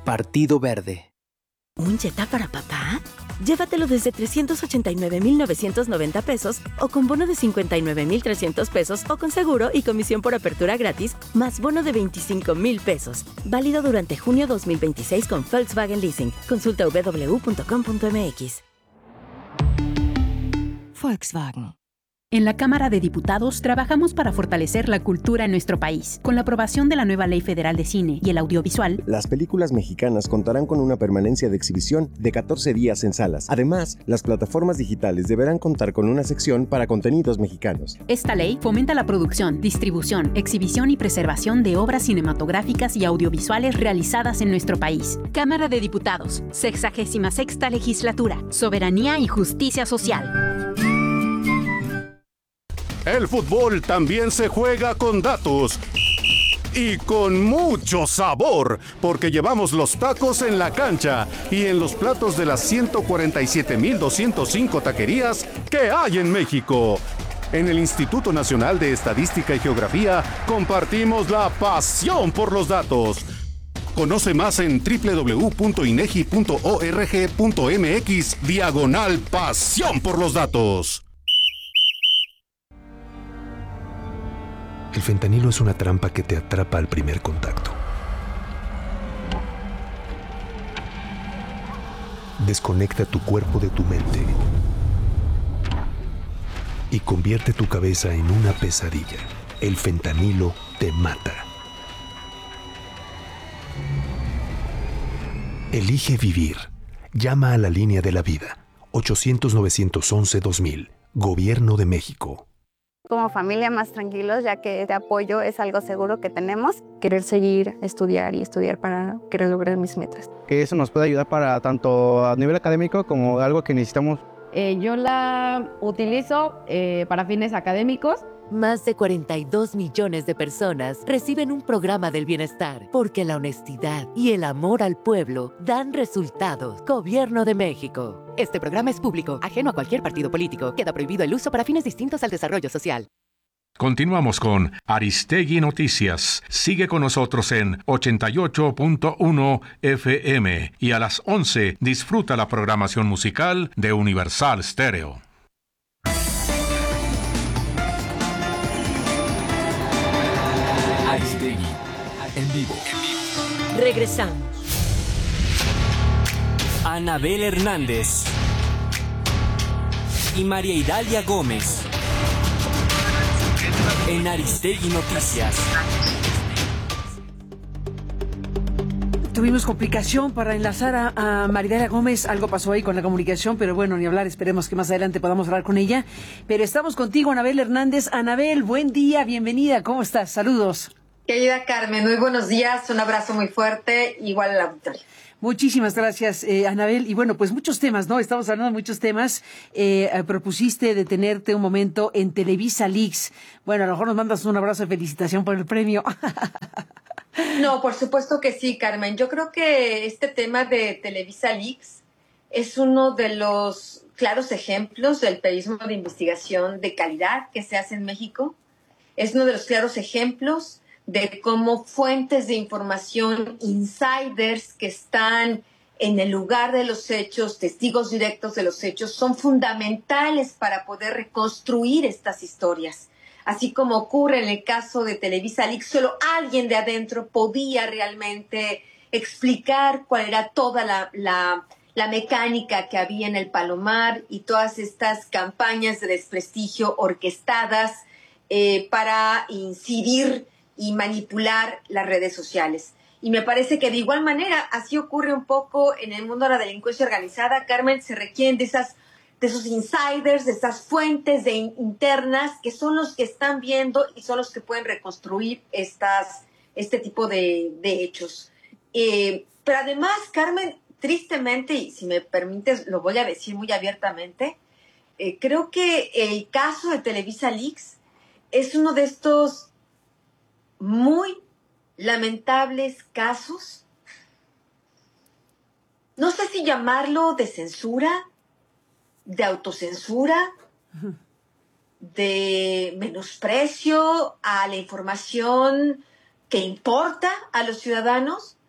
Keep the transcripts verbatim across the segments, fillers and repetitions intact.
Partido Verde. ¿Un Jetta para papá? Llévatelo desde trescientos ochenta y nueve mil novecientos noventa pesos o con bono de cincuenta y nueve mil trescientos pesos o con seguro y comisión por apertura gratis, más bono de veinticinco mil pesos. Válido durante junio dos mil veintiséis con Volkswagen Leasing. Consulta doble u doble u doble u punto com punto m x. Volkswagen. En la Cámara de Diputados trabajamos para fortalecer la cultura en nuestro país. Con la aprobación de la nueva Ley Federal de Cine y el Audiovisual, las películas mexicanas contarán con una permanencia de exhibición de catorce días en salas. Además, las plataformas digitales deberán contar con una sección para contenidos mexicanos. Esta ley fomenta la producción, distribución, exhibición y preservación de obras cinematográficas y audiovisuales realizadas en nuestro país. Cámara de Diputados, sexagésima sexta Legislatura, Soberanía y Justicia Social. El fútbol también se juega con datos y con mucho sabor, porque llevamos los tacos en la cancha y en los platos de las ciento cuarenta y siete mil doscientos cinco taquerías que hay en México. En el Instituto Nacional de Estadística y Geografía compartimos la pasión por los datos. Conoce más en doble u doble u doble u punto inegi punto org punto m x diagonal pasión por los datos. El fentanilo es una trampa que te atrapa al primer contacto. Desconecta tu cuerpo de tu mente y convierte tu cabeza en una pesadilla. El fentanilo te mata. Elige vivir. Llama a la línea de la vida. ochocientos, novecientos once, dos mil. Gobierno de México. Como familia más tranquilos, ya que este apoyo es algo seguro que tenemos. Querer seguir, estudiar y estudiar para querer lograr mis metas. Que eso nos puede ayudar para tanto a nivel académico como algo que necesitamos. Eh, yo la utilizo eh, para fines académicos. Más de cuarenta y dos millones de personas reciben un programa del bienestar porque la honestidad y el amor al pueblo dan resultados. Gobierno de México. Este programa es público, ajeno a cualquier partido político. Queda prohibido el uso para fines distintos al desarrollo social. Continuamos con Aristegui Noticias. Sigue con nosotros en ochenta y ocho punto uno F M y a las once disfruta la programación musical de Universal Stereo. Aristegui, en vivo. Regresamos. Anabel Hernández y María Idalia Gómez en Aristegui Noticias. Tuvimos complicación para enlazar a, a María Gómez, algo pasó ahí con la comunicación, pero bueno, ni hablar, esperemos que más adelante podamos hablar con ella. Pero estamos contigo, Anabel Hernández. Anabel, buen día, bienvenida, ¿cómo estás? Saludos. Querida Carmen, muy buenos días, un abrazo muy fuerte, igual a la auditoría. Muchísimas gracias, eh, Anabel. Y bueno, pues muchos temas, ¿no? Estamos hablando de muchos temas. Eh, eh, propusiste detenerte un momento en Televisa Leaks. Bueno, a lo mejor nos mandas un abrazo de felicitación por el premio. No, por supuesto que sí, Carmen. Yo creo que este tema de Televisa Leaks es uno de los claros ejemplos del periodismo de investigación de calidad que se hace en México. Es uno de los claros ejemplos de cómo fuentes de información, insiders que están en el lugar de los hechos, testigos directos de los hechos, son fundamentales para poder reconstruir estas historias. Así como ocurre en el caso de Televisa Leaks, solo alguien de adentro podía realmente explicar cuál era toda la, la, la mecánica que había en el Palomar y todas estas campañas de desprestigio orquestadas eh, para incidir y manipular las redes sociales. Y me parece que de igual manera así ocurre un poco en el mundo de la delincuencia organizada. Carmen, se requieren de esas de esos insiders, de esas fuentes de internas que son los que están viendo y son los que pueden reconstruir estas, este tipo de, de hechos. Eh, pero además, Carmen, tristemente, y si me permites, lo voy a decir muy abiertamente, eh, creo que el caso de Televisa Leaks es uno de estos muy lamentables casos, no sé si llamarlo de censura, de autocensura, de menosprecio a la información que importa a los ciudadanos,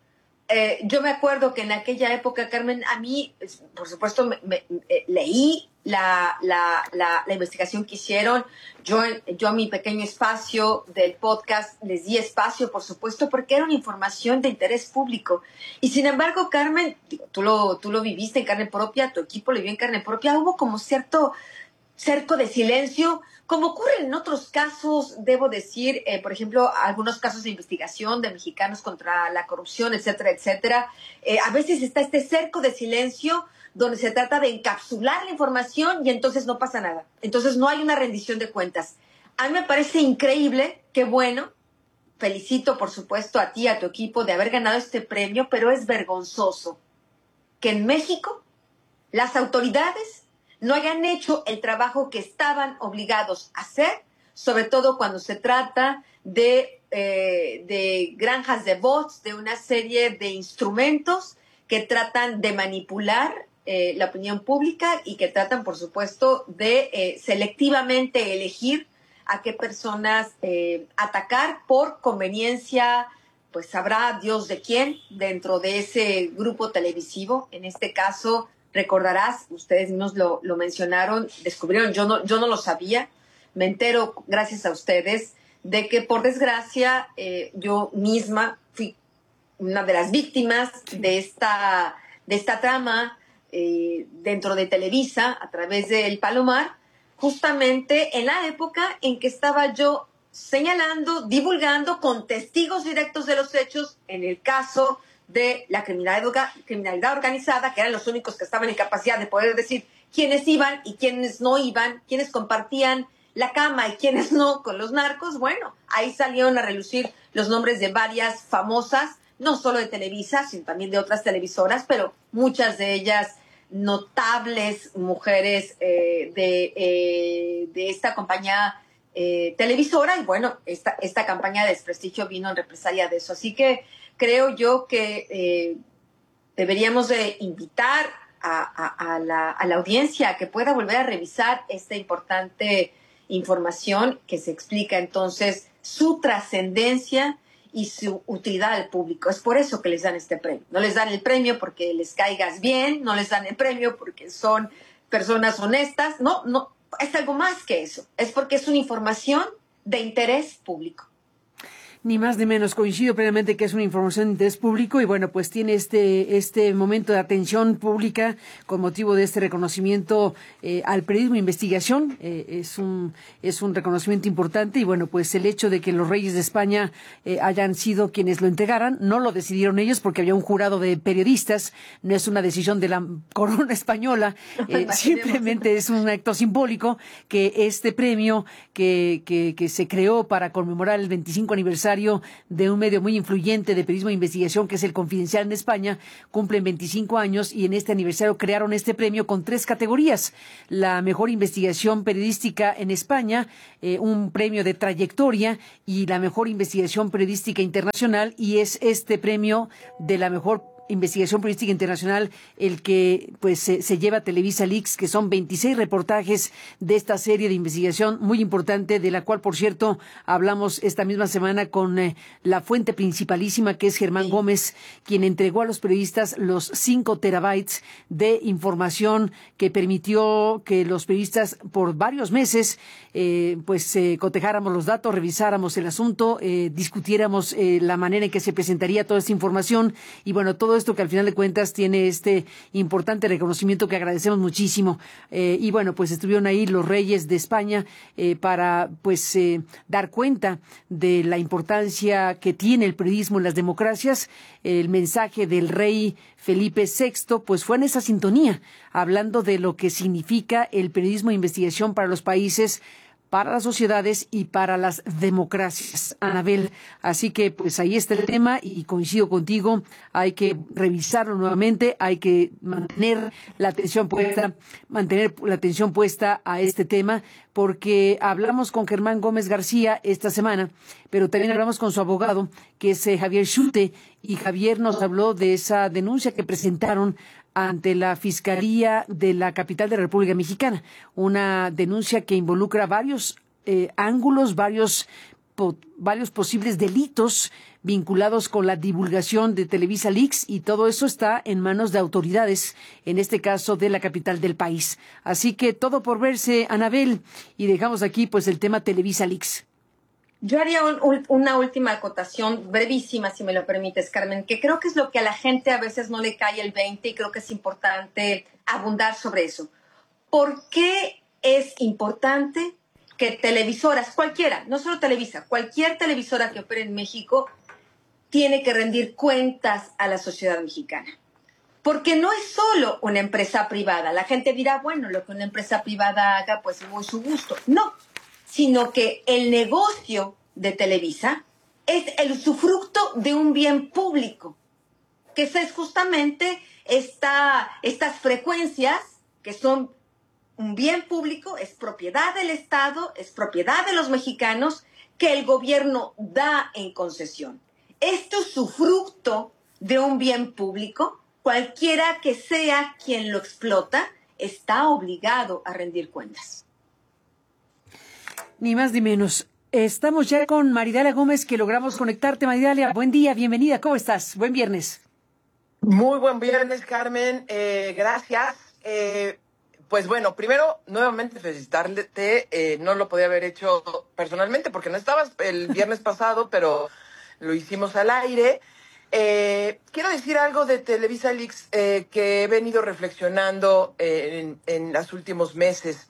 Eh, yo me acuerdo que en aquella época, Carmen, a mí, por supuesto, me, me, eh, leí la, la, la, la investigación que hicieron. Yo, yo a mi pequeño espacio del podcast les di espacio, por supuesto, porque era una información de interés público. Y sin embargo, Carmen, tú lo, tú lo viviste en carne propia, tu equipo lo vivió en carne propia, hubo como cierto cerco de silencio, como ocurre en otros casos, debo decir, eh, por ejemplo, algunos casos de investigación de mexicanos contra la corrupción, etcétera, etcétera. Eh, a veces está este cerco de silencio donde se trata de encapsular la información y entonces no pasa nada. Entonces no hay una rendición de cuentas. A mí me parece increíble, qué bueno. Felicito, por supuesto, a ti, a tu equipo de haber ganado este premio, pero es vergonzoso que en México las autoridades no hayan hecho el trabajo que estaban obligados a hacer, sobre todo cuando se trata de, eh, de granjas de bots, de una serie de instrumentos que tratan de manipular eh, la opinión pública y que tratan, por supuesto, de eh, selectivamente elegir a qué personas eh, atacar por conveniencia, pues sabrá Dios de quién, dentro de ese grupo televisivo. En este caso, recordarás, ustedes mismos lo, lo mencionaron, descubrieron, yo no, yo no lo sabía, me entero gracias a ustedes, de que por desgracia eh, yo misma fui una de las víctimas de esta, de esta trama eh, dentro de Televisa, a través del Palomar, justamente en la época en que estaba yo señalando, divulgando con testigos directos de los hechos, en el caso de la criminalidad, criminalidad organizada, que eran los únicos que estaban en capacidad de poder decir quiénes iban y quiénes no iban, quiénes compartían la cama y quiénes no con los narcos. Bueno, ahí salieron a relucir los nombres de varias famosas, no solo de Televisa, sino también de otras televisoras, pero muchas de ellas notables mujeres eh, de, eh, de esta compañía eh, televisora. Y bueno, esta, esta campaña de desprestigio vino en represalia de eso. Así que creo yo que eh, deberíamos de invitar a, a, a, la, a la audiencia a que pueda volver a revisar esta importante información que se explica entonces su trascendencia y su utilidad al público. Es por eso que les dan este premio. No les dan el premio porque les caigas bien, no les dan el premio porque son personas honestas. No, no, es algo más que eso. Es porque es una información de interés público. Ni más ni menos, coincido plenamente que es una información de interés público y bueno, pues tiene este este momento de atención pública con motivo de este reconocimiento eh, al periodismo de investigación. Eh, es un es un reconocimiento importante y bueno, pues el hecho de que los reyes de España eh, hayan sido quienes lo entregaran, no lo decidieron ellos porque había un jurado de periodistas, no es una decisión de la corona española, eh, simplemente es un acto simbólico que este premio que, que, que se creó para conmemorar el veinticinco aniversario de un medio muy influyente de periodismo de investigación que es el Confidencial en España, cumplen veinticinco años y en este aniversario crearon este premio con tres categorías: la mejor investigación periodística en España, eh, un premio de trayectoria y la mejor investigación periodística internacional, y es este premio de la mejor investigación periodística internacional el que pues se, se lleva Televisa Leaks, que son veintiséis reportajes de esta serie de investigación muy importante, de la cual, por cierto, hablamos esta misma semana con eh, la fuente principalísima, que es Germán Gómez, quien entregó a los periodistas los cinco terabytes de información que permitió que los periodistas por varios meses eh, pues eh, cotejáramos los datos, revisáramos el asunto, eh, discutiéramos eh, la manera en que se presentaría toda esta información y bueno, todo esto que al final de cuentas tiene este importante reconocimiento que agradecemos muchísimo. Eh, y bueno, pues estuvieron ahí los reyes de España eh, para pues eh, dar cuenta de la importancia que tiene el periodismo en las democracias. El mensaje del rey Felipe sexto pues fue en esa sintonía, hablando de lo que significa el periodismo de investigación para los países, para las sociedades y para las democracias, Anabel. Así que pues ahí está el tema y coincido contigo, hay que revisarlo nuevamente, hay que mantener la atención puesta, mantener la atención puesta a este tema, porque hablamos con Germán Gómez García esta semana, pero también hablamos con su abogado, que es eh, Javier Schulte, y Javier nos habló de esa denuncia que presentaron ante la Fiscalía de la capital de la República Mexicana, una denuncia que involucra varios eh, ángulos, varios po- varios posibles delitos vinculados con la divulgación de Televisa Leaks, y todo eso está en manos de autoridades, en este caso de la capital del país. Así que todo por verse, Anabel, y dejamos aquí pues el tema Televisa Leaks. Yo haría un, un, una última acotación brevísima, si me lo permites, Carmen, que creo que es lo que a la gente a veces no le cae el veinte y creo que es importante abundar sobre eso. ¿Por qué es importante que televisoras, cualquiera, no solo Televisa, cualquier televisora que opere en México tiene que rendir cuentas a la sociedad mexicana? Porque no es solo una empresa privada. La gente dirá, bueno, lo que una empresa privada haga, pues muy su gusto. No, sino que el negocio de Televisa es el usufructo de un bien público, que es justamente esta, estas frecuencias que son un bien público, es propiedad del Estado, es propiedad de los mexicanos, que el gobierno da en concesión. Este usufructo de un bien público, cualquiera que sea quien lo explota, está obligado a rendir cuentas. Ni más ni menos. Estamos ya con Maridalia Gómez, que logramos conectarte. Maridalia, buen día, bienvenida, ¿cómo estás? Buen viernes. Muy buen viernes, Carmen, eh, gracias. Eh, pues bueno, primero, nuevamente felicitarte, eh, no lo podía haber hecho personalmente porque no estabas el viernes pasado, pero lo hicimos al aire. Eh, quiero decir algo de Televisa Leaks eh, que he venido reflexionando eh, en, en los últimos meses.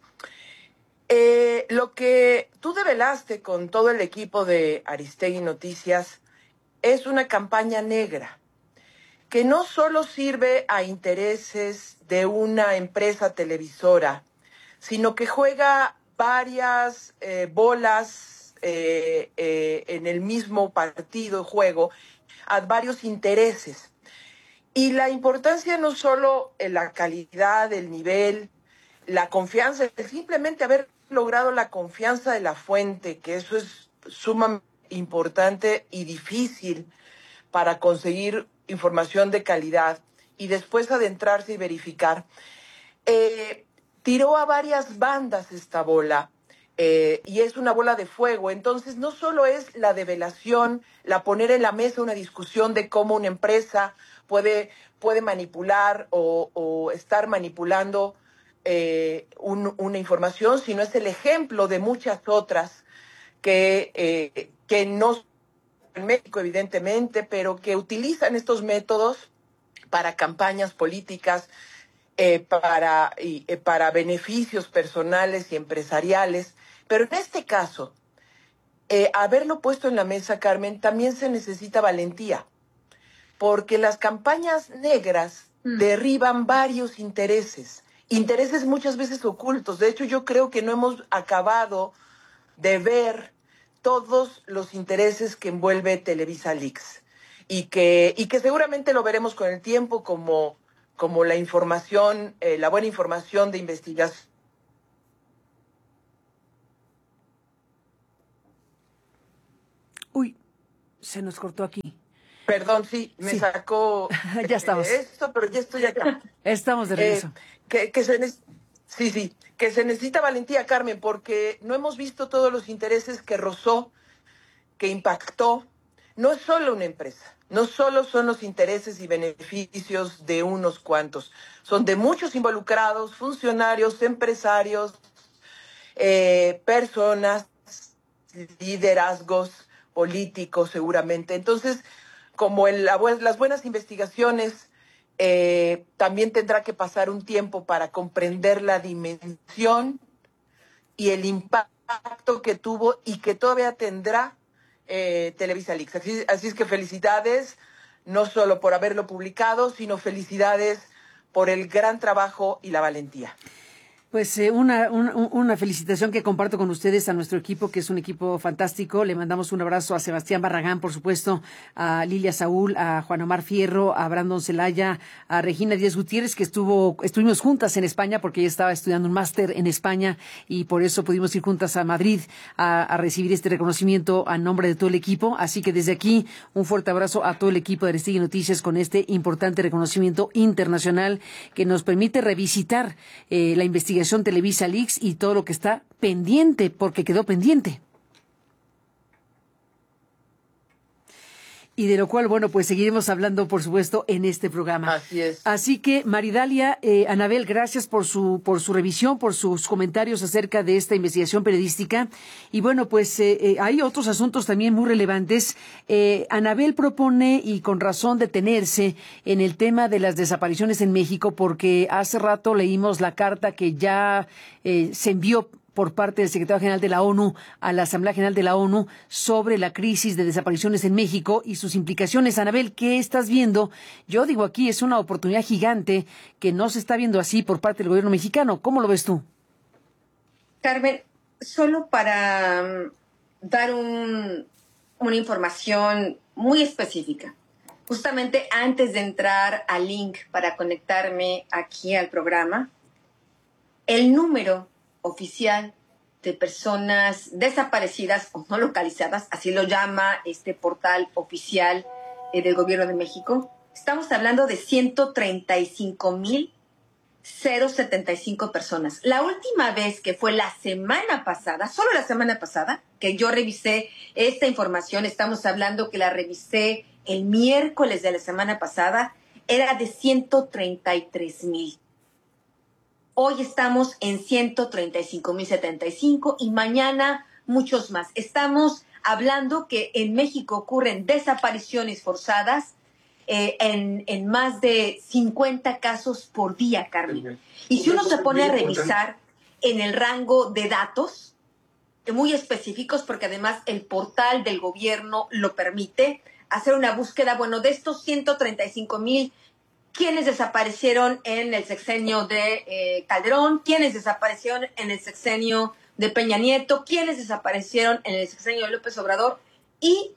Eh, lo que tú develaste con todo el equipo de Aristegui Noticias es una campaña negra que no solo sirve a intereses de una empresa televisora, sino que juega varias eh, bolas eh, eh, en el mismo partido juego a varios intereses. Y la importancia no solo en la calidad, el nivel, la confianza, simplemente haber logrado la confianza de la fuente, que eso es sumamente importante y difícil para conseguir información de calidad y después adentrarse y verificar. Eh, tiró a varias bandas esta bola eh, y es una bola de fuego. Entonces no solo es la develación, la poner en la mesa una discusión de cómo una empresa puede, puede manipular o, o estar manipulando Eh, un, una información, sino es el ejemplo de muchas otras que, eh, que no en México evidentemente, pero que utilizan estos métodos para campañas políticas, eh, para, y, eh, para beneficios personales y empresariales. Pero en este caso, eh, haberlo puesto en la mesa, Carmen, también se necesita valentía, porque las campañas negras mm. derriban varios intereses. Intereses muchas veces ocultos. De hecho, yo creo que no hemos acabado de ver todos los intereses que envuelve Televisa Leaks y que, y que seguramente lo veremos con el tiempo como, como la información, eh, la buena información de investigación. Uy, se nos cortó aquí. Perdón, sí, me sí. sacó ya estamos. esto, pero ya estoy acá. Estamos de regreso. Eh, que, que se ne- sí, sí, que se necesita valentía, Carmen, porque no hemos visto todos los intereses que rozó, que impactó. No es solo una empresa, no solo son los intereses y beneficios de unos cuantos, son de muchos involucrados, funcionarios, empresarios, eh, personas, liderazgos políticos seguramente. Entonces, como en la, las buenas investigaciones, eh, también tendrá que pasar un tiempo para comprender la dimensión y el impacto que tuvo y que todavía tendrá eh, Televisa Leaks. Así, así es que felicidades, no solo por haberlo publicado, sino felicidades por el gran trabajo y la valentía. Pues eh, una, una, una felicitación que comparto con ustedes a nuestro equipo, que es un equipo fantástico. Le mandamos un abrazo a Sebastián Barragán, por supuesto, a Lilia Saúl, a Juan Omar Fierro, a Brandon Celaya, a Regina Díaz Gutiérrez, que estuvo, estuvimos juntas en España porque ella estaba estudiando un máster en España y por eso pudimos ir juntas a Madrid a, a recibir este reconocimiento a nombre de todo el equipo. Así que desde aquí, un fuerte abrazo a todo el equipo de Aristegui Noticias con este importante reconocimiento internacional que nos permite revisitar eh, la investigación Televisa Leaks y todo lo que está pendiente, porque quedó pendiente. Y de lo cual, bueno, pues seguiremos hablando, por supuesto, en este programa. Así es. Así que, Maridalia, eh, Anabel, gracias por su por su revisión, por sus comentarios acerca de esta investigación periodística. Y bueno, pues eh, eh, hay otros asuntos también muy relevantes. Eh, Anabel propone, y con razón, detenerse en el tema de las desapariciones en México, porque hace rato leímos la carta que ya eh, se envió por parte del secretario general de la ONU a la Asamblea General de la ONU sobre la crisis de desapariciones en México y sus implicaciones. Anabel, ¿qué estás viendo? Yo digo aquí, es una oportunidad gigante que no se está viendo así por parte del gobierno mexicano. ¿Cómo lo ves tú? Carmen, solo para um, dar un, una información muy específica. Justamente antes de entrar al link para conectarme aquí al programa, el número oficial de personas desaparecidas o no localizadas, así lo llama este portal oficial eh, del Gobierno de México. Estamos hablando de ciento treinta y cinco mil setenta y cinco personas. La última vez, que fue la semana pasada, solo la semana pasada, que yo revisé esta información, estamos hablando que la revisé el miércoles de la semana pasada, era de ciento treinta y tres mil. Hoy estamos en ciento treinta y cinco mil setenta y cinco y mañana muchos más. Estamos hablando que en México ocurren desapariciones forzadas eh, en, en más de cincuenta casos por día, Carmen. Y si uno se pone a revisar en el rango de datos muy específicos, porque además el portal del gobierno lo permite, hacer una búsqueda, bueno, de estos ciento treinta y cinco mil, ¿quiénes desaparecieron en el sexenio de eh, Calderón? ¿Quiénes desaparecieron en el sexenio de Peña Nieto? ¿Quiénes desaparecieron en el sexenio de López Obrador? Y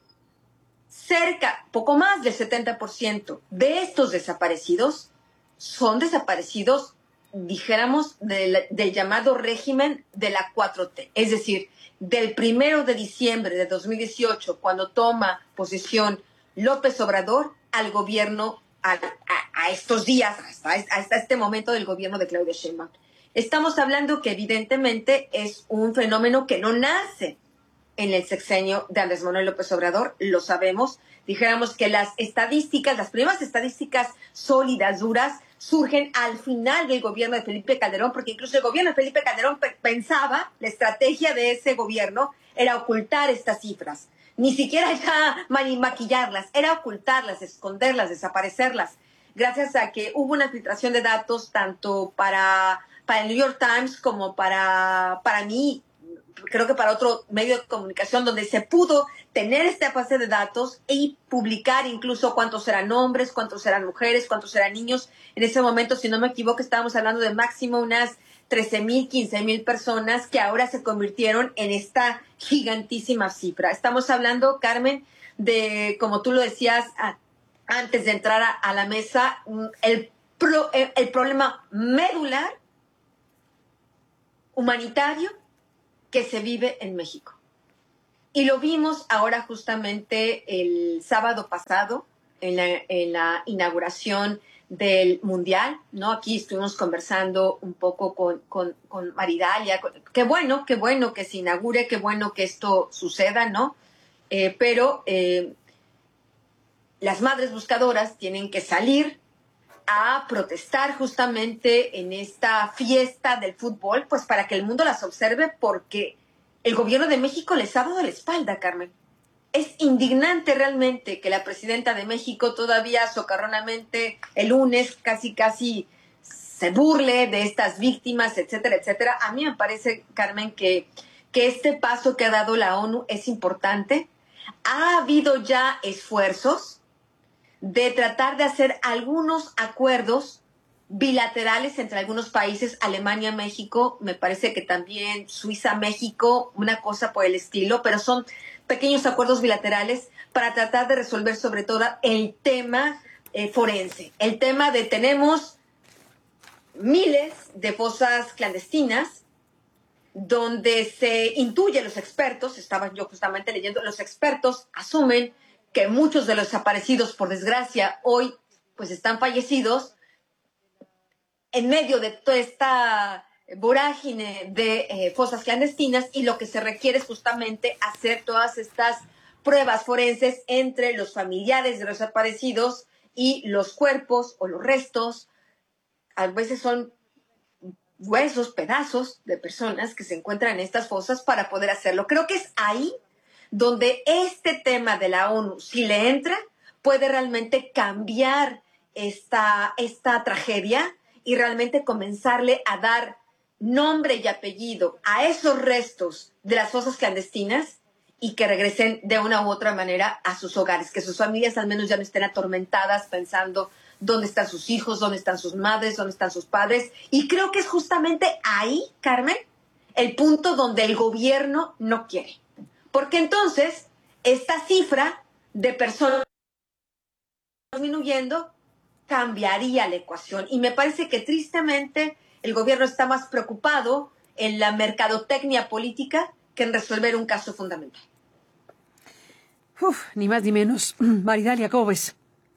cerca, poco más del setenta por ciento de estos desaparecidos son desaparecidos, dijéramos, del, del llamado régimen de la cuatro T. Es decir, del primero de diciembre de dos mil dieciocho, cuando toma posesión López Obrador, al gobierno A, a, a estos días, hasta, hasta este momento del gobierno de Claudia Sheinbaum. Estamos hablando que evidentemente es un fenómeno que no nace en el sexenio de Andrés Manuel López Obrador, lo sabemos. Dijéramos que las estadísticas, las primeras estadísticas sólidas, duras, surgen al final del gobierno de Felipe Calderón, porque incluso el gobierno de Felipe Calderón pe- pensaba, la estrategia de ese gobierno era ocultar estas cifras. Ni siquiera ya maquillarlas, era ocultarlas, esconderlas, desaparecerlas. Gracias a que hubo una filtración de datos tanto para, para el New York Times como para, para mí, creo que para otro medio de comunicación, donde se pudo tener esta base de datos y publicar incluso cuántos eran hombres, cuántos eran mujeres, cuántos eran niños. En ese momento, si no me equivoco, estábamos hablando de máximo unas trece mil, quince mil personas que ahora se convirtieron en esta gigantísima cifra. Estamos hablando, Carmen, de, como tú lo decías a, antes de entrar a, a la mesa, el, pro, el, el problema medular humanitario que se vive en México. Y lo vimos ahora justamente el sábado pasado en la, en la inauguración del Mundial, ¿no? Aquí estuvimos conversando un poco con, con, con Maridalia. Con, qué bueno, qué bueno que se inaugure, qué bueno que esto suceda, ¿no? Eh, pero eh, las madres buscadoras tienen que salir a protestar justamente en esta fiesta del fútbol, pues para que el mundo las observe, porque el gobierno de México les ha dado la espalda, Carmen. Es indignante realmente que la presidenta de México todavía socarronamente el lunes casi casi se burle de estas víctimas, etcétera, etcétera. A mí me parece, Carmen, que, que este paso que ha dado la ONU es importante. Ha habido ya esfuerzos de tratar de hacer algunos acuerdos bilaterales entre algunos países, Alemania, México, me parece que también Suiza, México, una cosa por el estilo, pero son pequeños acuerdos bilaterales para tratar de resolver sobre todo el tema eh, forense, el tema de tenemos miles de fosas clandestinas donde se intuye, los expertos, estaba yo justamente leyendo, los expertos asumen que muchos de los desaparecidos, por desgracia, hoy pues están fallecidos en medio de toda esta vorágine de eh, fosas clandestinas, y lo que se requiere es justamente hacer todas estas pruebas forenses entre los familiares de los desaparecidos y los cuerpos o los restos. A veces son huesos, pedazos de personas que se encuentran en estas fosas para poder hacerlo. Creo que es ahí donde este tema de la ONU, si le entra, puede realmente cambiar esta, esta tragedia y realmente comenzarle a dar nombre y apellido a esos restos de las fosas clandestinas y que regresen de una u otra manera a sus hogares, que sus familias al menos ya no estén atormentadas pensando dónde están sus hijos, dónde están sus madres, dónde están sus padres. Y creo que es justamente ahí, Carmen, el punto donde el gobierno no quiere. Porque entonces esta cifra de personas disminuyendo cambiaría la ecuación. Y me parece que tristemente el gobierno está más preocupado en la mercadotecnia política que en resolver un caso fundamental. Uf, ni más ni menos. Maridalia, ¿cómo ves?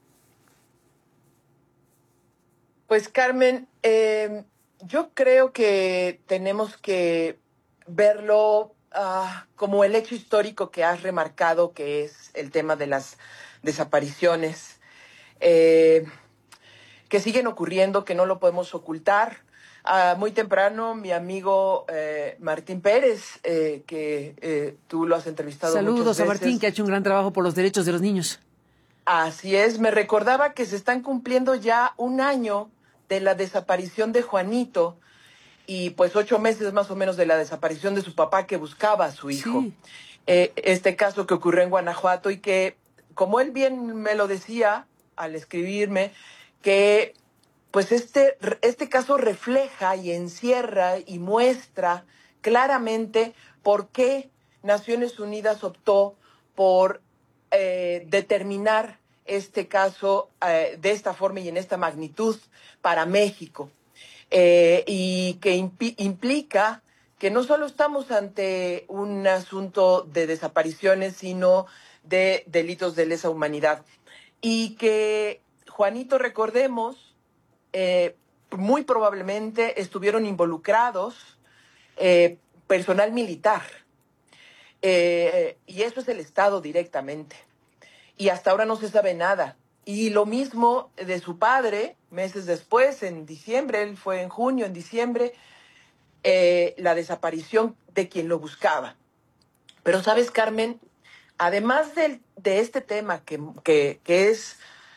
Pues Carmen, eh, yo creo que tenemos que verlo uh, como el hecho histórico que has remarcado, que es el tema de las desapariciones, eh, que siguen ocurriendo, que no lo podemos ocultar. Uh, muy temprano, mi amigo eh, Martín Pérez, eh, que eh, tú lo has entrevistado muchas veces. Saludos a Martín, que ha hecho un gran trabajo por los derechos de los niños. Así es, me recordaba que se están cumpliendo ya un año de la desaparición de Juanito y pues ocho meses más o menos de la desaparición de su papá que buscaba a su hijo. Sí. Eh, este caso que ocurrió en Guanajuato y que, como él bien me lo decía al escribirme, que pues este, este caso refleja y encierra y muestra claramente por qué Naciones Unidas optó por eh, determinar este caso eh, de esta forma y en esta magnitud para México. Eh, y que impi- implica que no solo estamos ante un asunto de desapariciones, sino de delitos de lesa humanidad. Y que, Juanito, recordemos, eh, muy probablemente estuvieron involucrados eh, personal militar. Eh, y eso es el Estado directamente. Y hasta ahora no se sabe nada. Y lo mismo de su padre, meses después, en diciembre, él fue en junio, en diciembre, eh, la desaparición de quien lo buscaba. Pero sabes, Carmen, además de, de este tema que, que, que es,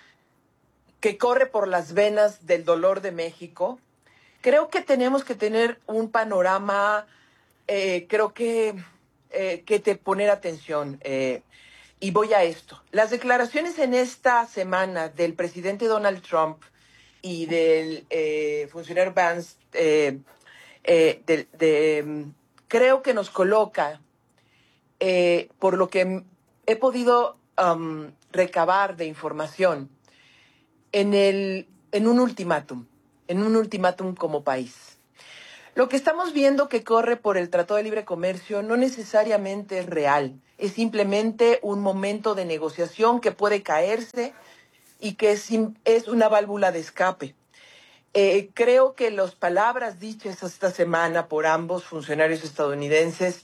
que corre por las venas del dolor de México, creo que tenemos que tener un panorama, eh, creo que, eh, que te poner atención, eh, Y voy a esto. Las declaraciones en esta semana del presidente Donald Trump y del eh, funcionario Vance, eh, eh, de, de, creo que nos coloca, eh, por lo que he podido um, recabar de información, en, el, en un ultimátum, en un ultimátum como país. Lo que estamos viendo que corre por el Tratado de Libre Comercio no necesariamente es real. Es simplemente un momento de negociación que puede caerse y que es, es una válvula de escape. Eh, creo que las palabras dichas esta semana por ambos funcionarios estadounidenses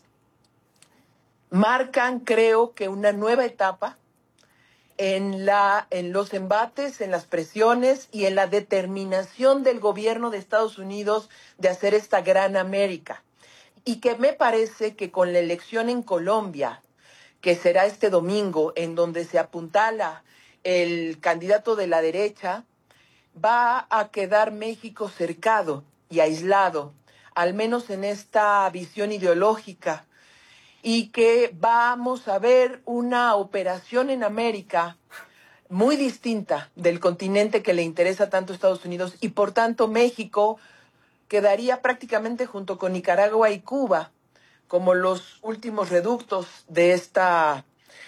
marcan, creo, que una nueva etapa en, la, en los embates, en las presiones y en la determinación del gobierno de Estados Unidos de hacer esta gran América. Y que me parece que con la elección en Colombia, que será este domingo, en donde se apuntala el candidato de la derecha, va a quedar México cercado y aislado, al menos en esta visión ideológica, y que vamos a ver una operación en América muy distinta del continente que le interesa tanto a Estados Unidos, y por tanto México quedaría prácticamente junto con Nicaragua y Cuba como los últimos reductos de esta,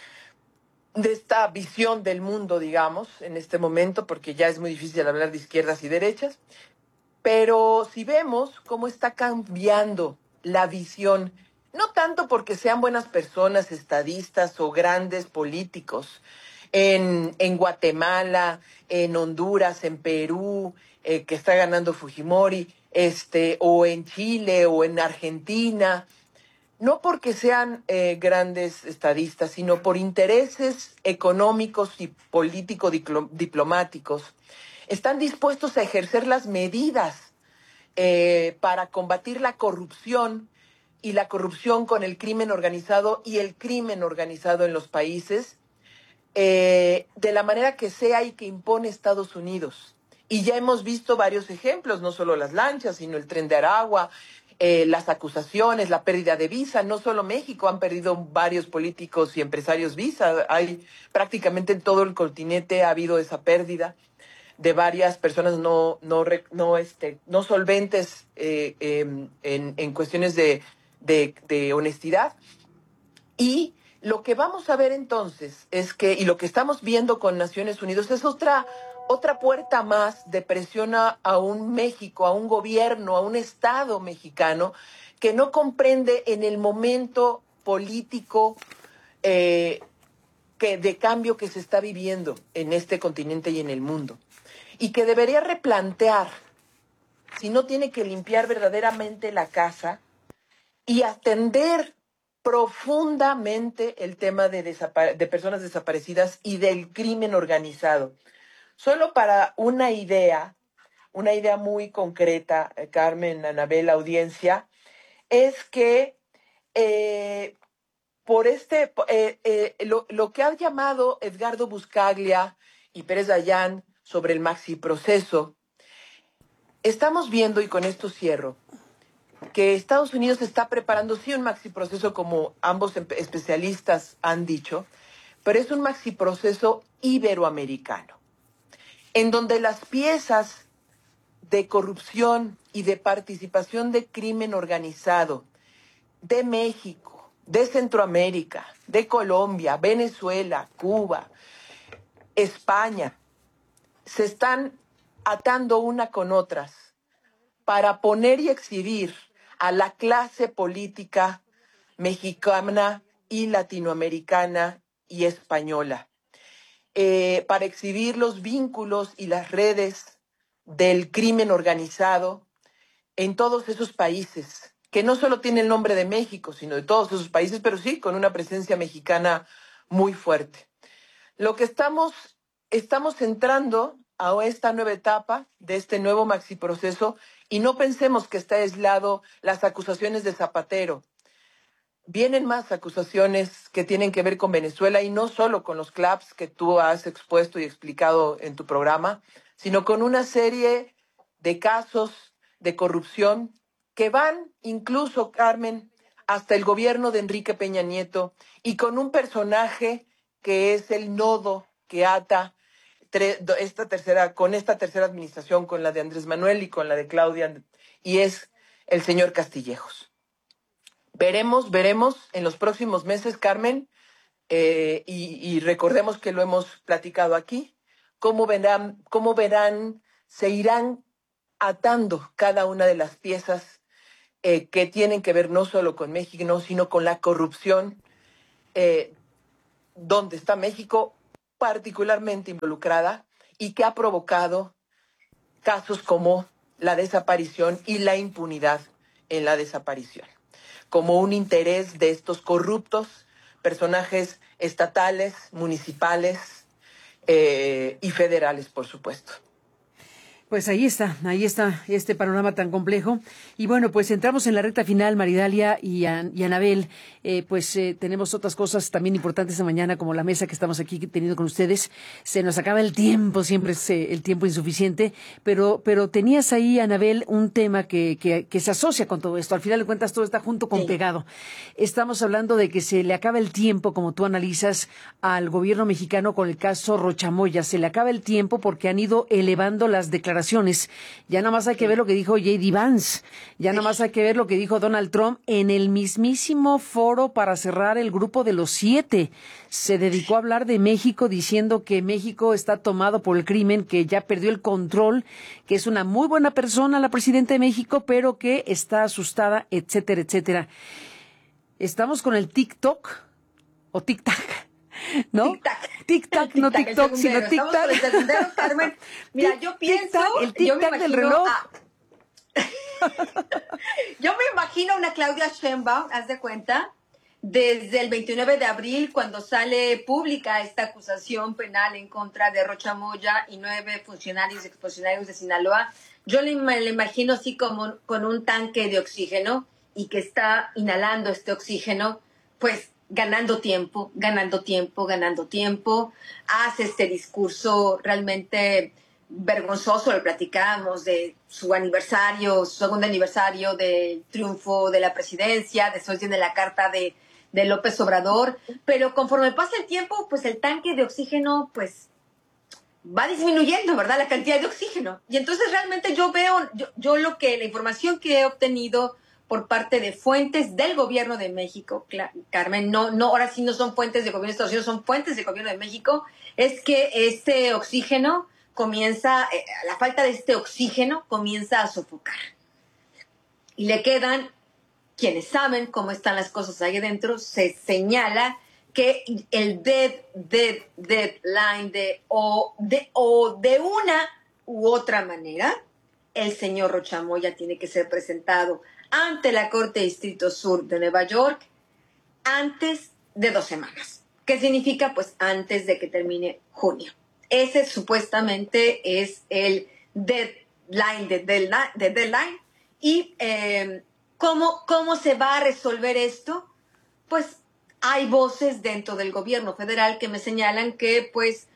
de esta visión del mundo, digamos, en este momento, porque ya es muy difícil hablar de izquierdas y derechas. Pero si vemos cómo está cambiando la visión, no tanto porque sean buenas personas, estadistas o grandes políticos, en, en Guatemala, en Honduras, en Perú, eh, que está ganando Fujimori, este, o en Chile o en Argentina. no porque sean eh, grandes estadistas, sino por intereses económicos y político-diplomáticos, están dispuestos a ejercer las medidas eh, para combatir la corrupción y la corrupción con el crimen organizado y el crimen organizado en los países, eh, de la manera que sea y que impone Estados Unidos. Y ya hemos visto varios ejemplos, no solo las lanchas, sino el Tren de Aragua, eh, las acusaciones, la pérdida de visa. No solo México, han perdido varios políticos y empresarios visa. Hay prácticamente en todo el continente ha habido esa pérdida de varias personas no, no, no, este, no solventes eh, eh, en, en cuestiones de, de, de honestidad. Y lo que vamos a ver entonces es que, y lo que estamos viendo con Naciones Unidas, es otra, otra puerta más de presión a, a un México, a un gobierno, a un Estado mexicano que no comprende en el momento político eh, que, de cambio que se está viviendo en este continente y en el mundo. Y que debería replantear si no tiene que limpiar verdaderamente la casa y atender profundamente el tema de, desapare- de personas desaparecidas y del crimen organizado. Solo para una idea, una idea muy concreta, eh, Carmen, Anabel, audiencia, es que eh, por este, eh, eh, lo, lo que ha llamado Edgardo Buscaglia y Pérez Dayán sobre el maxiproceso, estamos viendo, y con esto cierro, que Estados Unidos está preparando, sí, un maxiproceso, como ambos especialistas han dicho, pero es un maxiproceso iberoamericano, en donde las piezas de corrupción y de participación de crimen organizado de México, de Centroamérica, de Colombia, Venezuela, Cuba, España, se están atando una con otras para poner y exhibir a la clase política mexicana y latinoamericana y española, eh, para exhibir los vínculos y las redes del crimen organizado en todos esos países, que no solo tiene el nombre de México, sino de todos esos países, pero sí con una presencia mexicana muy fuerte. Lo que estamos, estamos entrando a esta nueva etapa de este nuevo maxiproceso, y no pensemos que está aislado las acusaciones de Zapatero. Vienen más acusaciones que tienen que ver con Venezuela, y no solo con los claps que tú has expuesto y explicado en tu programa, sino con una serie de casos de corrupción que van incluso, Carmen, hasta el gobierno de Enrique Peña Nieto, y con un personaje que es el nodo que ata esta tercera, con esta tercera administración, con la de Andrés Manuel y con la de Claudia, y es el señor Castillejos. Veremos, veremos en los próximos meses, Carmen, eh, y, y recordemos que lo hemos platicado aquí, cómo verán, cómo verán, se irán atando cada una de las piezas eh, que tienen que ver no solo con México, sino con la corrupción, eh, donde está México particularmente involucrada y que ha provocado casos como la desaparición y la impunidad en la desaparición, como un interés de estos corruptos personajes estatales, municipales eh, y federales, por supuesto. Pues ahí está, ahí está este panorama tan complejo. Y bueno, pues entramos en la recta final, Maridalia y, An- y Anabel. Eh, pues eh, tenemos otras cosas también importantes de mañana, como la mesa que estamos aquí teniendo con ustedes. Se nos acaba el tiempo, siempre es eh, el tiempo insuficiente, pero pero tenías ahí, Anabel, un tema que, que, que se asocia con todo esto. Al final de cuentas, todo está junto con sí. pegado. Estamos hablando de que se le acaba el tiempo, como tú analizas, al gobierno mexicano con el caso Rochamoya. Se le acaba el tiempo porque han ido elevando las declaraciones. Ya nada más hay que ver lo que dijo J D Vance, ya nada más hay que ver lo que dijo Donald Trump en el mismísimo foro para cerrar el grupo de los siete. Se dedicó a hablar de México diciendo que México está tomado por el crimen, que ya perdió el control, que es una muy buena persona la presidenta de México, pero que está asustada, etcétera, etcétera. Estamos con el TikTok o TikTok. ¿No? Tic-tac. Tic-tac, no TikTok, sino tic-tac. Carmen. Mira, yo pienso... Tic-tac, el tic-tac del reloj. A... Yo me imagino una Claudia Sheinbaum, haz de cuenta, desde el veintinueve de abril, cuando sale pública esta acusación penal en contra de Rocha Moya y nueve funcionarios y exfuncionarios de Sinaloa, yo le, le imagino así como con un tanque de oxígeno y que está inhalando este oxígeno, pues ganando tiempo, ganando tiempo, ganando tiempo, hace este discurso realmente vergonzoso, lo platicamos, de su aniversario, su segundo aniversario del triunfo de la presidencia, después viene la carta de, de López Obrador, pero conforme pasa el tiempo, pues el tanque de oxígeno, pues va disminuyendo, ¿verdad? La cantidad de oxígeno. Y entonces realmente yo veo, yo, yo lo que, la información que he obtenido por parte de fuentes del gobierno de México, Carmen, no, no, ahora sí no son fuentes del gobierno de Estados Unidos, son fuentes del gobierno de México, es que este oxígeno comienza, eh, la falta de este oxígeno comienza a sofocar. Y le quedan, quienes saben cómo están las cosas ahí adentro, se señala que el dead, dead, deadline de o, de o de una u otra manera, el señor Rocha Moya tiene que ser presentado ante la Corte de Distrito Sur de Nueva York antes de dos semanas. ¿Qué significa? Pues antes de que termine junio. Ese supuestamente es el deadline de deadline. De deadline. ¿Y eh, ¿cómo, cómo se va a resolver esto? Pues hay voces dentro del gobierno federal que me señalan que pues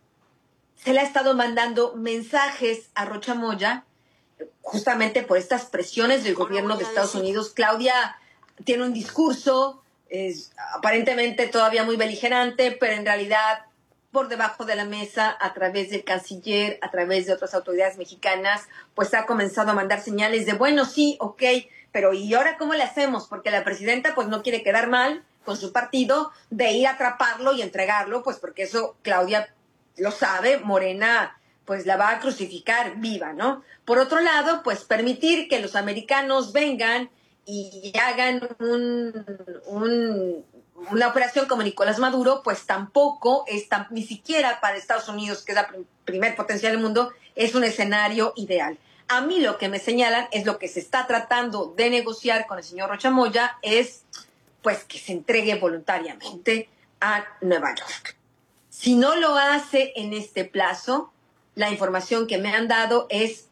se le ha estado mandando mensajes a Rocha Moya justamente por estas presiones del gobierno de Estados Unidos. Claudia tiene un discurso es aparentemente todavía muy beligerante, pero en realidad por debajo de la mesa, a través del canciller, a través de otras autoridades mexicanas, pues ha comenzado a mandar señales de, bueno, sí, ok, pero ¿y ahora cómo le hacemos? Porque la presidenta pues no quiere quedar mal con su partido de ir a atraparlo y entregarlo, pues porque eso Claudia lo sabe, Morena pues la va a crucificar viva, ¿no? Por otro lado, pues permitir que los americanos vengan y hagan un, un, una operación como Nicolás Maduro, pues tampoco es tan, ni siquiera para Estados Unidos, que es la prim, primer potencial del mundo, es un escenario ideal. A mí lo que me señalan es lo que se está tratando de negociar con el señor Rocha Moya es pues que se entregue voluntariamente a Nueva York. Si no lo hace en este plazo, la información que me han dado es,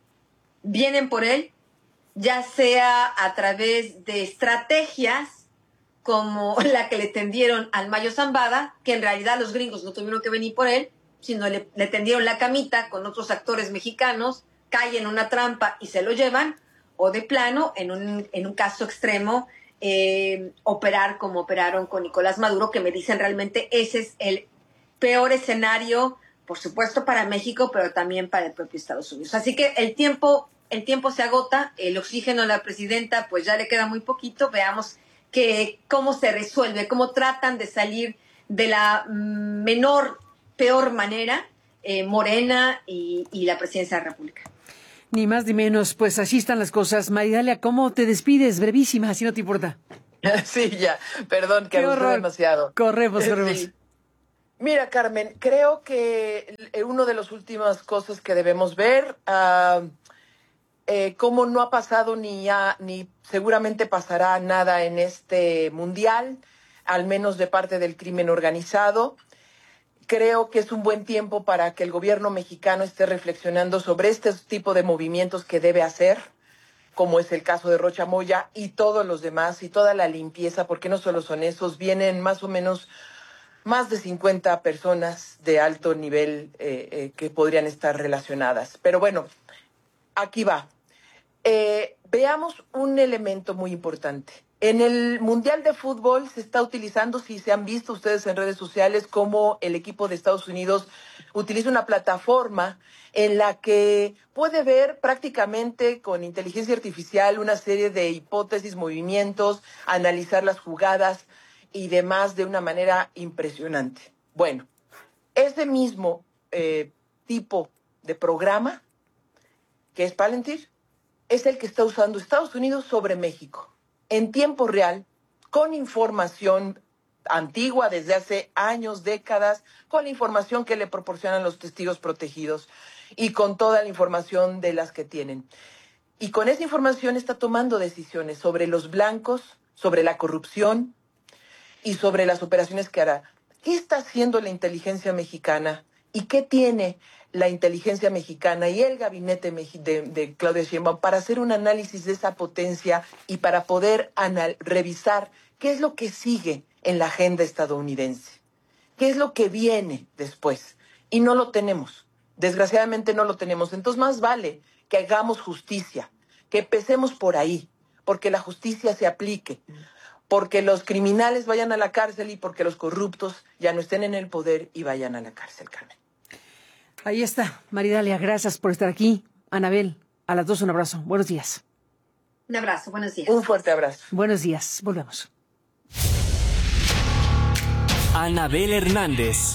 vienen por él, ya sea a través de estrategias como la que le tendieron al Mayo Zambada, que en realidad los gringos no tuvieron que venir por él, sino le, le tendieron la camita con otros actores mexicanos, caen en una trampa y se lo llevan, o de plano, en un, en un caso extremo, eh, operar como operaron con Nicolás Maduro, que me dicen realmente ese es el peor escenario, por supuesto para México, pero también para el propio Estados Unidos. Así que el tiempo, el tiempo se agota, el oxígeno a la presidenta pues ya le queda muy poquito, veamos que, cómo se resuelve, cómo tratan de salir de la menor, peor manera eh, Morena y, y la presidencia de la República. Ni más ni menos, pues así están las cosas. Maridalia, ¿cómo te despides? Brevísima, si no te importa. Sí, ya, perdón, que aburrí demasiado. Corremos, corremos. Sí. Mira, Carmen, creo que una de las últimas cosas que debemos ver, uh, eh, como no ha pasado ni, ha, ni seguramente pasará nada en este mundial, al menos de parte del crimen organizado, creo que es un buen tiempo para que el gobierno mexicano esté reflexionando sobre este tipo de movimientos que debe hacer, como es el caso de Rocha Moya y todos los demás, y toda la limpieza, porque no solo son esos, vienen más o menos más de cincuenta personas de alto nivel eh, eh, que podrían estar relacionadas. Pero bueno, aquí va. Eh, veamos un elemento muy importante. En el Mundial de Fútbol se está utilizando, si se han visto ustedes en redes sociales, cómo el equipo de Estados Unidos utiliza una plataforma en la que puede ver prácticamente con inteligencia artificial una serie de hipótesis, movimientos, analizar las jugadas y demás de una manera impresionante. Bueno, ese mismo eh, tipo de programa, que es Palantir, es el que está usando Estados Unidos sobre México, en tiempo real, con información antigua desde hace años, décadas, con la información que le proporcionan los testigos protegidos y con toda la información de las que tienen. y con esa información está tomando decisiones sobre los blancos, sobre la corrupción y sobre las operaciones que hará. ¿Qué está haciendo la inteligencia mexicana y qué tiene la inteligencia mexicana y el gabinete de, de Claudia Sheinbaum para hacer un análisis de esa potencia y para poder anal- revisar qué es lo que sigue en la agenda estadounidense? ¿Qué es lo que viene después? Y no lo tenemos. Desgraciadamente no lo tenemos. Entonces más vale que hagamos justicia, que empecemos por ahí, porque la justicia se aplique, porque los criminales vayan a la cárcel y porque los corruptos ya no estén en el poder y vayan a la cárcel, Carmen. Ahí está, Maridalia, gracias por estar aquí. Anabel, a las dos un abrazo. Buenos días. Un abrazo, buenos días. Un fuerte abrazo. Buenos días, volvemos. Anabel Hernández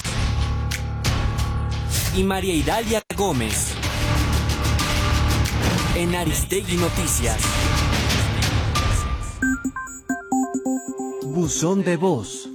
y María Idalia Gómez en Aristegui Noticias. Buzón de voz.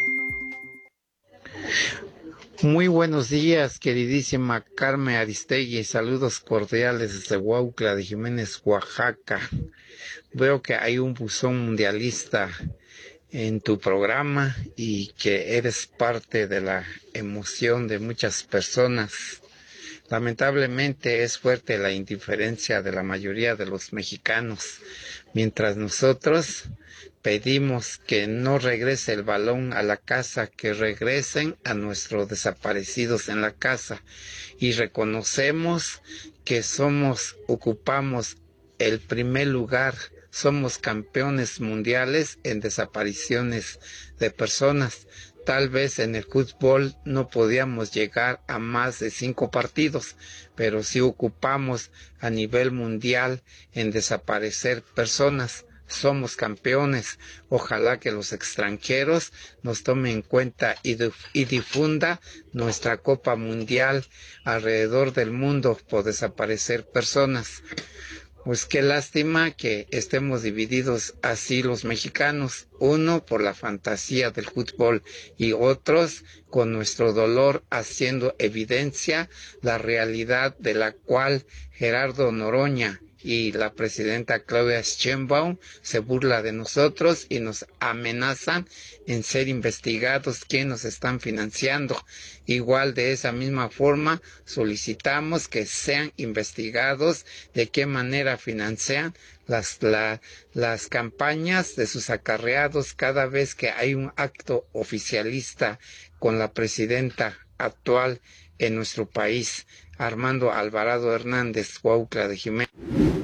Muy buenos días, queridísima Carmen Aristegui. Saludos cordiales desde Huautla de Jiménez, Oaxaca. Veo que hay un buzón mundialista en tu programa y que eres parte de la emoción de muchas personas. Lamentablemente es fuerte la indiferencia de la mayoría de los mexicanos, mientras nosotros pedimos que no regrese el balón a la casa, que regresen a nuestros desaparecidos en la casa, y reconocemos que somos, ocupamos el primer lugar, somos campeones mundiales en desapariciones de personas. Tal vez en el fútbol no podíamos llegar a más de cinco partidos, pero sí ocupamos a nivel mundial en desaparecer personas. Somos campeones. Ojalá que los extranjeros nos tomen en cuenta y, y difunda nuestra Copa Mundial alrededor del mundo por desaparecer personas. Pues qué lástima que estemos divididos así los mexicanos, uno por la fantasía del fútbol y otros con nuestro dolor haciendo evidencia la realidad de la cual Gerardo Noroña y la presidenta Claudia Sheinbaum se burla de nosotros y nos amenazan en ser investigados quién nos están financiando. Igual de esa misma forma solicitamos que sean investigados de qué manera financian las, la, las campañas de sus acarreados cada vez que hay un acto oficialista con la presidenta actual en nuestro país. Armando Alvarado Hernández, Huautla de Jiménez.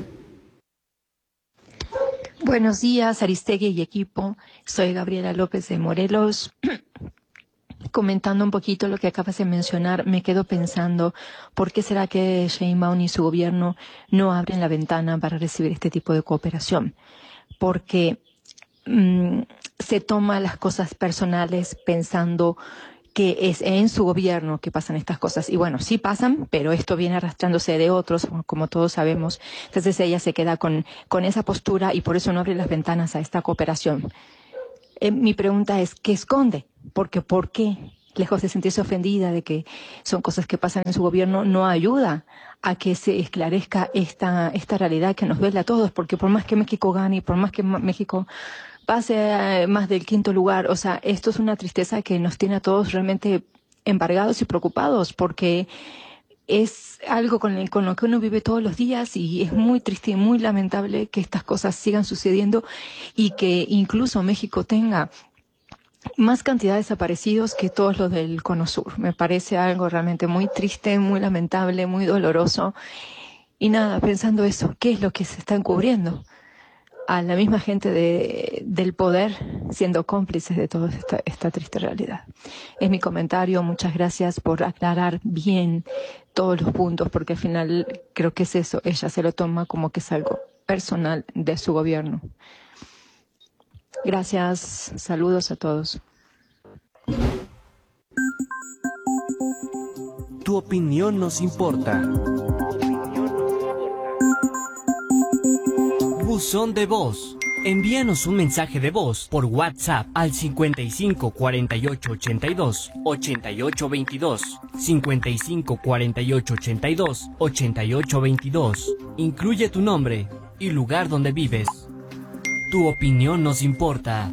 Buenos días, Aristegui y equipo. Soy Gabriela López de Morelos. Comentando un poquito lo que acabas de mencionar, me quedo pensando, ¿por qué será que Sheinbaum y su gobierno no abren la ventana para recibir este tipo de cooperación? Porque mmm, se toma las cosas personales pensando que es en su gobierno que pasan estas cosas. Y bueno, sí pasan, pero esto viene arrastrándose de otros, como todos sabemos. Entonces ella se queda con, con esa postura y por eso no abre las ventanas a esta cooperación. Eh, mi pregunta es, ¿qué esconde? Porque ¿por qué? Lejos de sentirse ofendida de que son cosas que pasan en su gobierno, no ayuda a que se esclarezca esta, esta realidad que nos duele a todos, porque por más que México gane, por más que México pase más del quinto lugar, o sea, esto es una tristeza que nos tiene a todos realmente embargados y preocupados, porque es algo con, el, con lo que uno vive todos los días y es muy triste y muy lamentable que estas cosas sigan sucediendo y que incluso México tenga más cantidad de desaparecidos que todos los del Cono Sur. Me parece algo realmente muy triste, muy lamentable, muy doloroso. Y nada, pensando eso, ¿qué es lo que se está encubriendo? A la misma gente de, del poder siendo cómplices de toda esta, esta triste realidad. Es mi comentario, muchas gracias por aclarar bien todos los puntos, porque al final creo que es eso, ella se lo toma como que es algo personal de su gobierno. Gracias, saludos a todos. Tu opinión nos importa. Buzón de voz. Envíanos un mensaje de voz por WhatsApp al cincuenta y cinco cuarenta y ocho ochenta y dos ochenta y ocho veintidós, cincuenta y cinco cuarenta y ocho ochenta y dos ochenta y ocho veintidós. Incluye tu nombre y lugar donde vives. Tu opinión nos importa.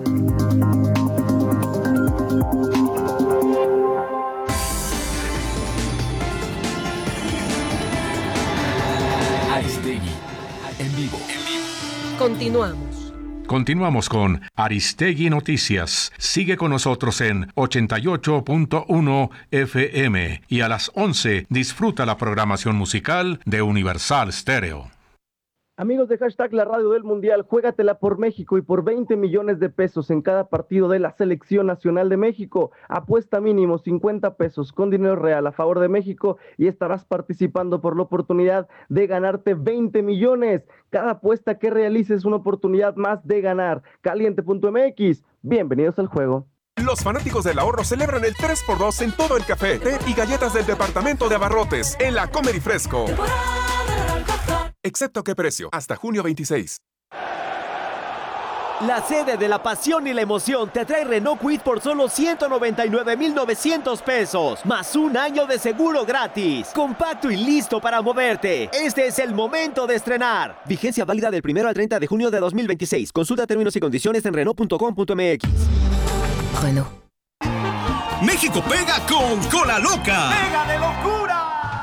Aristegui, en vivo. Continuamos. Continuamos con Aristegui Noticias. Sigue con nosotros en ochenta y ocho punto uno F M y a las once disfruta la programación musical de Universal Stereo. Amigos de Hashtag La Radio del Mundial, juégatela por México y por veinte millones de pesos en cada partido de la Selección Nacional de México. Apuesta mínimo cincuenta pesos con dinero real a favor de México y estarás participando por la oportunidad de ganarte veinte millones. Cada apuesta que realices es una oportunidad más de ganar. Caliente punto M X, bienvenidos al juego. Los fanáticos del ahorro celebran el tres por dos en todo el café, té y galletas del departamento de abarrotes en la Comer y Fresco. Excepto qué precio, hasta junio veintiséis. La sede de la pasión y la emoción te trae Renault Kwid por solo ciento noventa y nueve mil novecientos pesos, más un año de seguro gratis. Compacto y listo para moverte. Este es el momento de estrenar. Vigencia válida del primero al treinta de junio de dos mil veintiséis. Consulta términos y condiciones en Renault punto com punto M X. Renault. México pega con Cola Loca. ¡Pega de locura!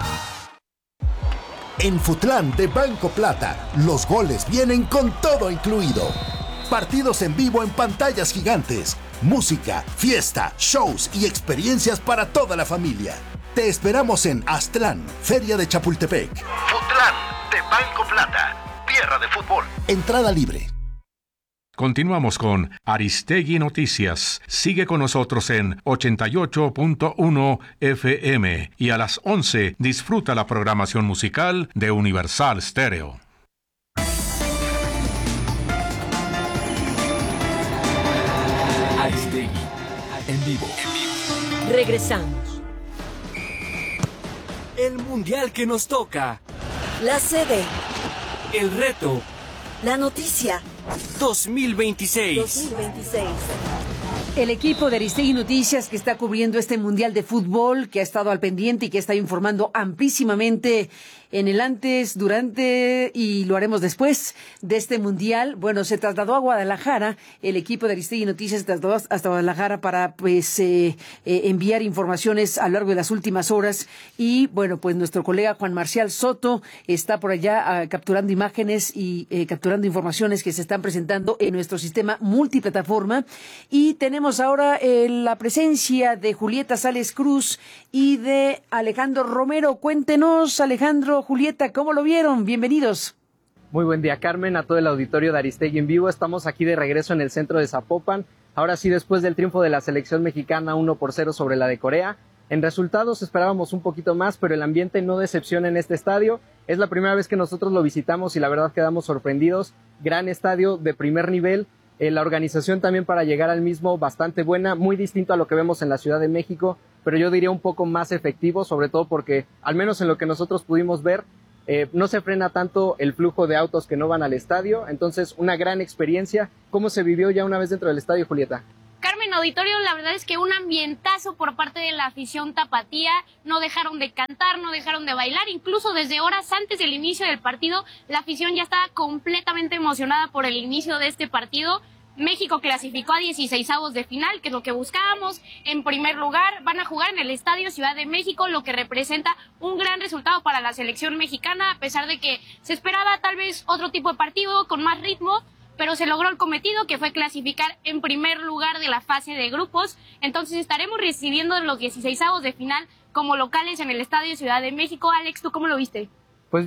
En Futlán de Banco Plata, los goles vienen con todo incluido. Partidos en vivo en pantallas gigantes, música, fiesta, shows y experiencias para toda la familia. Te esperamos en Aztlán, Feria de Chapultepec. Futlán de Banco Plata, tierra de fútbol. Entrada libre. Continuamos con Aristegui Noticias. Sigue con nosotros en ochenta y ocho punto uno F M y a las once disfruta la programación musical de Universal Stereo. Aristegui, en vivo. Regresamos. El mundial que nos toca. La sede. El reto. La noticia. dos mil veintiséis. dos mil veintiséis. El equipo de Aristegui Noticias que está cubriendo este Mundial de Fútbol, que ha estado al pendiente y que está informando amplísimamente en el antes, durante y lo haremos después de este Mundial. Bueno, se trasladó a Guadalajara, el equipo de Aristegui Noticias se trasladó hasta Guadalajara para pues eh, eh, enviar informaciones a lo largo de las últimas horas y bueno, pues nuestro colega Juan Marcial Soto está por allá uh, capturando imágenes y eh, capturando informaciones que se están presentando en nuestro sistema multiplataforma y tenemos ahora eh, la presencia de Julieta Sales Cruz y de Alejandro Romero. Cuéntenos, Alejandro, Julieta, ¿cómo lo vieron? Bienvenidos. Muy buen día, Carmen, a todo el auditorio de Aristegui en vivo. Estamos aquí de regreso en el centro de Zapopan. Ahora sí, después del triunfo de la selección mexicana uno por cero sobre la de Corea. En resultados esperábamos un poquito más, pero el ambiente no decepciona en este estadio. Es la primera vez que nosotros lo visitamos y la verdad quedamos sorprendidos. Gran estadio de primer nivel. Eh, la organización también para llegar al mismo bastante buena, muy distinto a lo que vemos en la Ciudad de México, pero yo diría un poco más efectivo, sobre todo porque, al menos en lo que nosotros pudimos ver, eh, no se frena tanto el flujo de autos que no van al estadio, entonces una gran experiencia. ¿Cómo se vivió ya una vez dentro del estadio, Julieta? Carmen, auditorio, la verdad es que un ambientazo por parte de la afición tapatía, no dejaron de cantar, no dejaron de bailar, incluso desde horas antes del inicio del partido, la afición ya estaba completamente emocionada por el inicio de este partido. México clasificó a dieciseisavos de final, que es lo que buscábamos. En primer lugar, van a jugar en el Estadio Ciudad de México, lo que representa un gran resultado para la selección mexicana, a pesar de que se esperaba tal vez otro tipo de partido con más ritmo, pero se logró el cometido, que fue clasificar en primer lugar de la fase de grupos. Entonces estaremos recibiendo los dieciseisavos de final como locales en el Estadio Ciudad de México. Alex, ¿tú cómo lo viste?